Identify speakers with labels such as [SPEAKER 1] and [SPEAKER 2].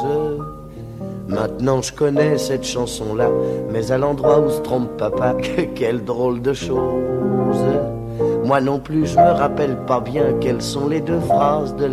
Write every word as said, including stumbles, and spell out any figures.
[SPEAKER 1] Maintenant je connais cette chanson-là, mais à l'endroit où se trompe papa, quelle drôle de chose. Moi non plus je me rappelle pas bien quelles sont les deux phrases de la